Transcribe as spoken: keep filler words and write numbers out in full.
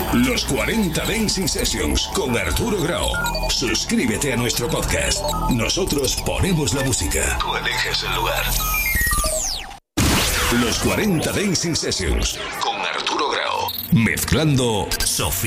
Los cuarenta Dancing Sessions con Arturo Grau. Suscríbete a nuestro podcast. Nosotros ponemos la música. Tú eliges el lugar. Los cuarenta Dancing Sessions con Arturo Grau. Mezclando Sofía.